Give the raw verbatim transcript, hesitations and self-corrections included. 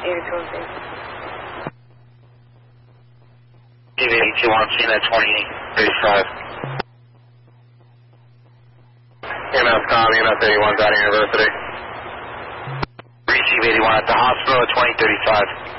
eighty-two and six. eighty-two on scene at twenty thirty-five. E M S com, E M S eighty-one, Valley University. Receive eighty-one at the hospital at twenty thirty-five.